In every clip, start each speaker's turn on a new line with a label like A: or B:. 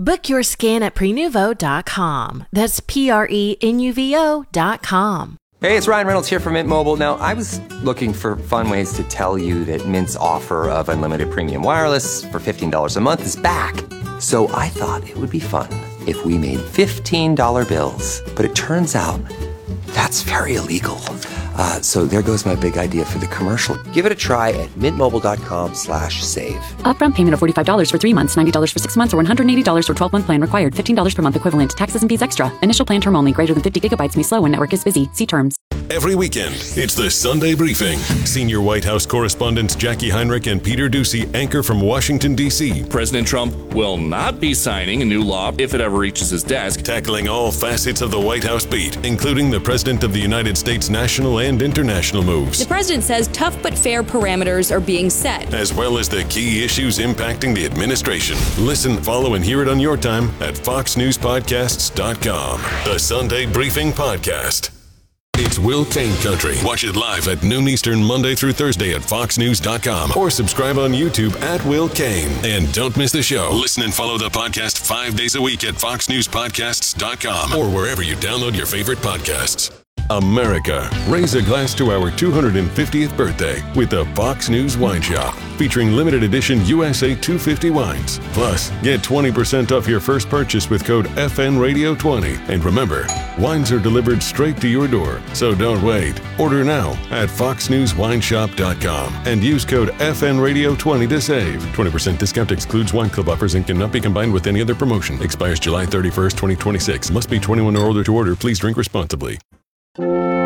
A: Book your scan at Prenuvo.com. That's Prenuvo.com.
B: Hey, it's Ryan Reynolds here from Mint Mobile. Now, I was looking for fun ways to tell you that Mint's offer of unlimited premium wireless for $15 a month is back. So I thought it would be fun if we made $15 bills. But it turns out that's very illegal. So there goes my big idea for the commercial. Give it a try at mintmobile.com/save.
C: Upfront payment of $45 for 3 months, $90 for 6 months, or $180 for 12-month plan required. $15 per month equivalent. Taxes and fees extra. Initial plan term only. Greater than 50 gigabytes may slow when network is busy. See terms.
D: Every weekend, it's the Sunday Briefing. Senior White House correspondents Jackie Heinrich and Peter Doocy anchor from Washington, D.C.
E: President Trump will not be signing a new law if it ever reaches his desk.
D: Tackling all facets of the White House beat, including the President of the United States national and international moves.
F: The president says tough but fair parameters are being set,
D: as well as the key issues impacting the administration. Listen, follow, and hear it on your time at FoxNewsPodcasts.com. The Sunday Briefing Podcast. It's Will Cain Country. Watch it live at noon Eastern, Monday through Thursday at FoxNews.com or subscribe on YouTube at Will Cain. And don't miss the show. Listen and follow the podcast 5 days a week at FoxNewsPodcasts.com or wherever you download your favorite podcasts. America, raise a glass to our 250th birthday with the Fox News Wine Shop, featuring limited edition USA 250 wines. Plus, get 20% off your first purchase with code FNRadio20. And remember, wines are delivered straight to your door, so don't wait. Order now at foxnewswineshop.com and use code FNRadio20 to save. 20% discount excludes wine club offers and cannot be combined with any other promotion. Expires July 31st, 2026. Must be 21 or older to order. Please drink responsibly.
G: Whoa!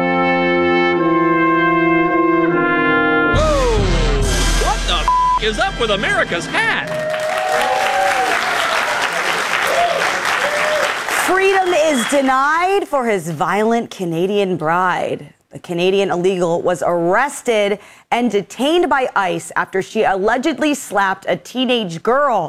G: What the is up with America's hat?
H: Freedom is denied for his violent Canadian bride. The Canadian illegal was arrested and detained by ICE after she allegedly slapped a teenage girl,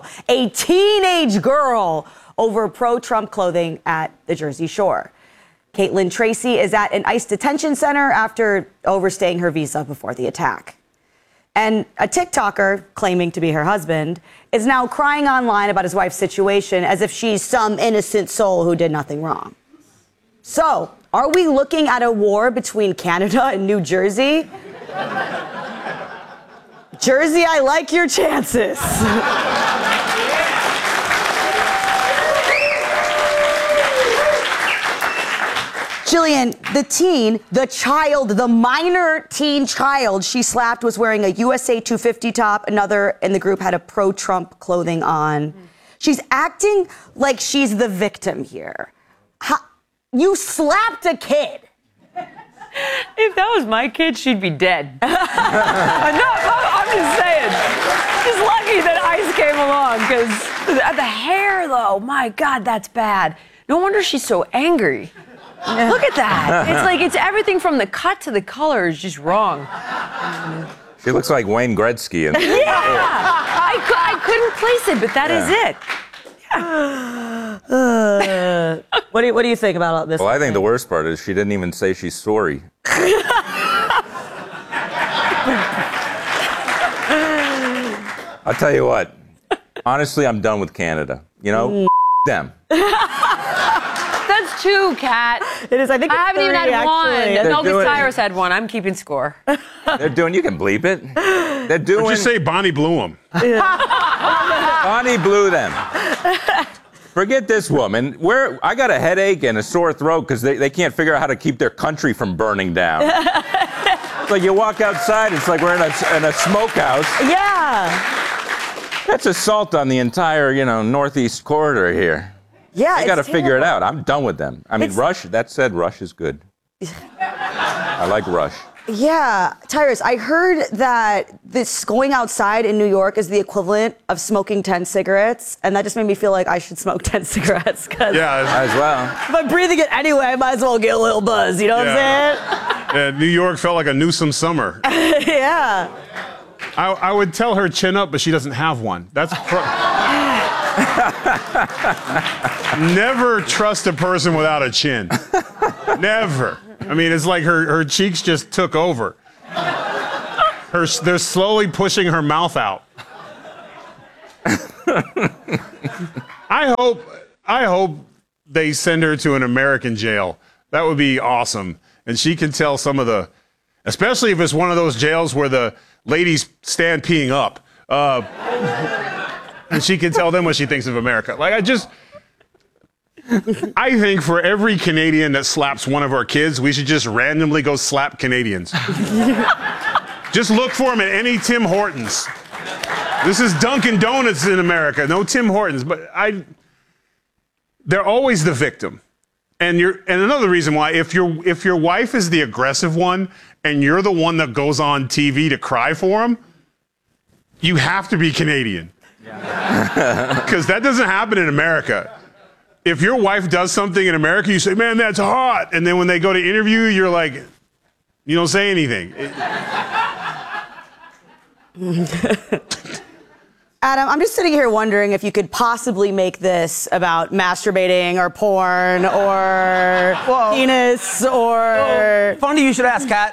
H: over pro-Trump clothing at the Jersey Shore. Caitlin Tracy is at an ICE detention center after overstaying her visa before the attack. And a TikToker, claiming to be her husband, is now crying online about his wife's situation as if she's some innocent soul who did nothing wrong. So, are we looking at a war between Canada and New Jersey? Jersey, I like your chances. Jillian, the minor teen child she slapped was wearing a USA 250 top. Another in the group had a pro-Trump clothing on. She's acting like she's the victim here. You slapped a kid.
I: If that was my kid, she'd be dead. No, I'm just saying. Just lucky that ICE came along, because the hair, though, my God, that's bad. No wonder she's so angry. Look at that. It's like it's everything from the cut to the color is just wrong.
J: She looks like Wayne Gretzky.
I: Yeah, I couldn't place it, but that is it.
H: Yeah. What do you think about this?
J: Well, I think the worst part is she didn't even say she's sorry. I'll tell you what. Honestly, I'm done with Canada. You know, them.
I: That's two, Kat.
H: It is. I think
I: I haven't even had one. No, because Cyrus had one. I'm keeping score.
J: They're doing. You can bleep it. They're doing.
K: Or just say Bonnie blew them.
J: Bonnie blew them. Forget this woman. I got a headache and a sore throat because they can't figure out how to keep their country from burning down. It's like you walk outside, it's like we're in a smokehouse.
H: Yeah.
J: That's assault on the entire, northeast corridor here.
H: Yeah,
J: they got to figure it out. I'm done with them. I mean, Rush, that said, Rush is good. I like Rush.
H: Yeah, Tyrus, I heard that this going outside in New York is the equivalent of smoking 10 cigarettes, and that just made me feel like I should smoke 10 cigarettes.
J: Yeah, as well.
H: If I'm breathing it anyway, I might as well get a little buzz, you know what I'm saying?
K: Yeah, New York felt like a Newsom summer.
H: Yeah.
K: I would tell her chin up, but she doesn't have one. That's Never trust a person without a chin. Never. I mean, it's like her cheeks just took over. They're slowly pushing her mouth out. I hope they send her to an American jail. That would be awesome. And she can tell some of the, especially if it's one of those jails where the ladies stand peeing up. And she can tell them what she thinks of America. Like, I think for every Canadian that slaps one of our kids, we should just randomly go slap Canadians. Just look for them at any Tim Hortons. This is Dunkin' Donuts in America, no Tim Hortons. But they're always the victim. And another reason why, if your wife is the aggressive one and you're the one that goes on TV to cry for them, you have to be Canadian. Because that doesn't happen in America. If your wife does something in America, you say, man, that's hot. And then when they go to interview, you're like, you don't say anything.
H: Adam, I'm just sitting here wondering if you could possibly make this about masturbating or porn or penis or...
L: Well, funny you should ask, Kat.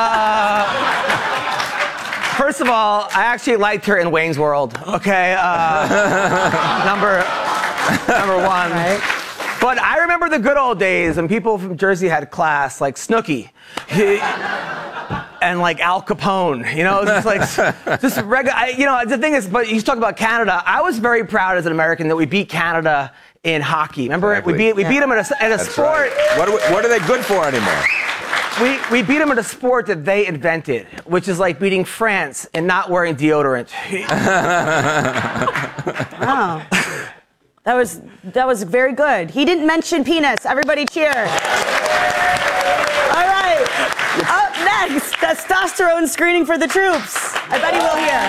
L: First of all, I actually liked her in Wayne's World, okay? Number one. Right. But I remember the good old days when people from Jersey had class, like Snooki. And like Al Capone, you know, just regular. You know, the thing is, but you talk about Canada. I was very proud as an American that we beat Canada in hockey. Remember, exactly. we beat them at a sport.
J: Right. What are they good for anymore?
L: We beat them at a sport that they invented, which is like beating France and not wearing deodorant.
H: Wow, that was very good. He didn't mention penis. Everybody cheer. All right. Up next, testosterone screening for the troops. I bet he will hear.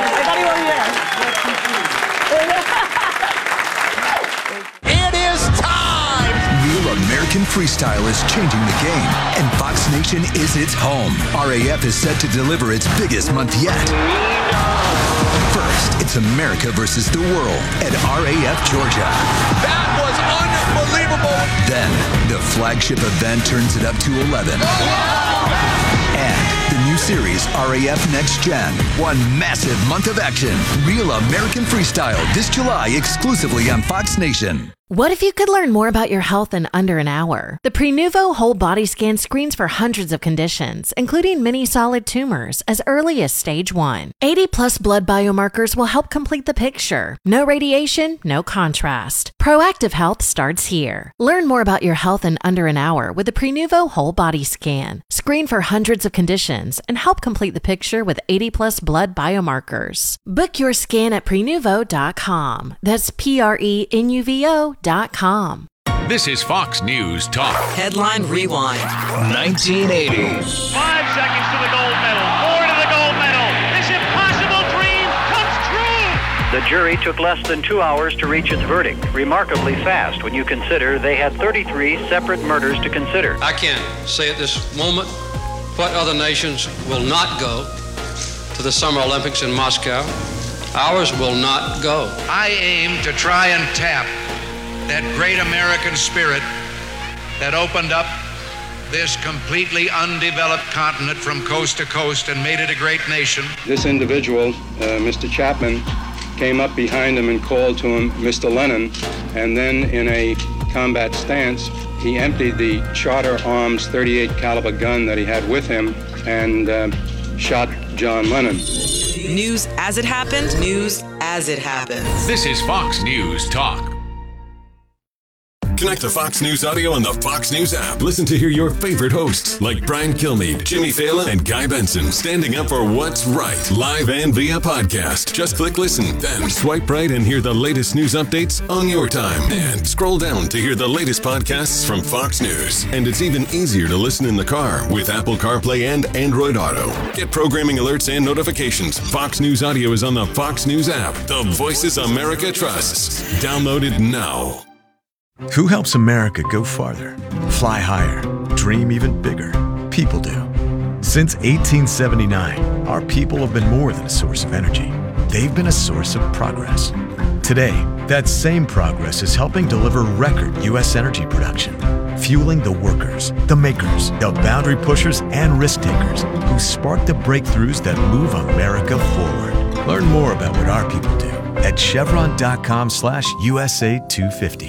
M: It is time! Real American Freestyle is changing the game, and Fox Nation is its home. RAF is set to deliver its biggest month yet. First, it's America versus the world at RAF Georgia.
G: That was unbelievable.
M: Then, the flagship event turns it up to 11. And the new series, RAF Next Gen. One massive month of action. Real American Freestyle this July exclusively on Fox Nation.
A: What if you could learn more about your health in under an hour? The Prenuvo Whole Body Scan screens for hundreds of conditions, including many solid tumors, as early as stage 1. 80-plus blood biomarkers will help complete the picture. No radiation, no contrast. Proactive health starts here. Learn more about your health in under an hour with the Prenuvo Whole Body Scan. Screen for hundreds of conditions and help complete the picture with 80-plus blood biomarkers. Book your scan at Prenuvo.com. That's PRENUVO.com.
N: This is Fox News Talk.
O: Headline Rewind.
N: 1980.
G: 5 seconds to the gold medal. 4 to the gold medal. This impossible dream comes true.
P: The jury took less than 2 hours to reach its verdict. Remarkably fast when you consider they had 33 separate murders to consider.
Q: I can't say at this moment what other nations will not go to the Summer Olympics in Moscow. Ours will not go.
R: I aim to try and tap that great American spirit that opened up this completely undeveloped continent from coast to coast and made it a great nation.
S: This individual, Mr. Chapman, came up behind him and called to him, Mr. Lennon, and then in a combat stance, he emptied the Charter Arms .38 caliber gun that he had with him and shot John Lennon.
O: News as it happened, news as it happens.
N: This is Fox News Talk.
D: Connect to Fox News Audio on the Fox News app. Listen to hear your favorite hosts like Brian Kilmeade, Jimmy Fallon, and Guy Benson standing up for what's right, live and via podcast. Just click listen, then swipe right and hear the latest news updates on your time. And scroll down to hear the latest podcasts from Fox News. And it's even easier to listen in the car with Apple CarPlay and Android Auto. Get programming alerts and notifications. Fox News Audio is on the Fox News app. The voices America trusts. Download it now.
T: Who helps America go farther, fly higher, dream even bigger? People do. Since 1879, our people have been more than a source of energy. They've been a source of progress. Today, that same progress is helping deliver record U.S. energy production, fueling the workers, the makers, the boundary pushers, and risk takers who spark the breakthroughs that move America forward. Learn more about what our people do at chevron.com/USA250.